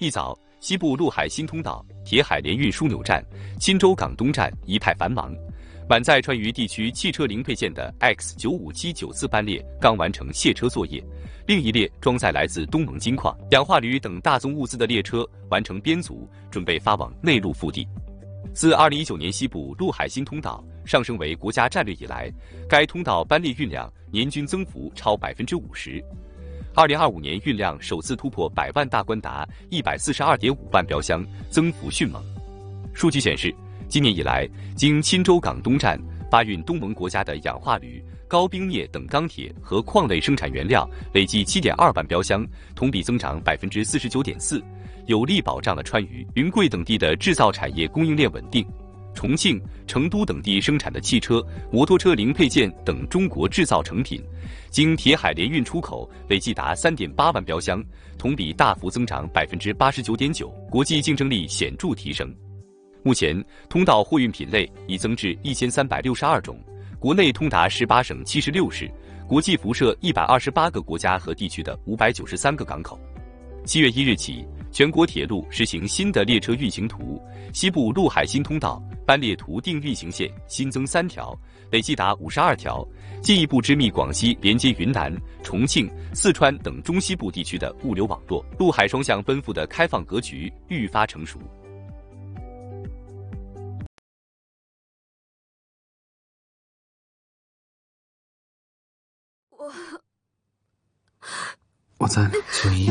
一早，西部陆海新通道、铁海联运枢纽站、钦州港东站一派繁忙。满载川渝地区汽车零配件的 X95G94班列刚完成卸车作业，另一列装载来自东盟金矿、氧化铝等大宗物资的列车完成编组，准备发往内陆腹地。自2019年西部陆海新通道上升为国家战略以来，该通道班列运量年均增幅超50%。2025年运量首次突破100万大关，达142.5万标箱，增幅迅猛。数据显示，今年以来，经钦州港东站发运东盟国家的氧化铝、高冰镍等钢铁和矿类生产原料累计7.2万标箱，同比增长49.4%，有力保障了川渝、云贵等地的制造产业供应链稳定。重庆、成都等地生产的汽车、摩托车零配件等中国制造成品，经铁海联运出口累计达3.8万标箱，同比大幅增长89.9%，国际竞争力显著提升。目前，通道货运品类已增至1362种，国内通达18省76市，国际辐射128个国家和地区的593个港口。7月1日起，全国铁路实行新的列车运行图，西部陆海新通道班列图定运行线新增3条，累计达52条，进一步织密广西连接云南、重庆、四川等中西部地区的物流网络，陆海双向奔赴的开放格局愈发成熟。 我在911